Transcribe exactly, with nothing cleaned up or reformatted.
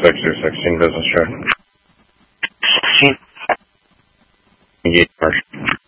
six two sixteen business check. sixteen. Engage commercial.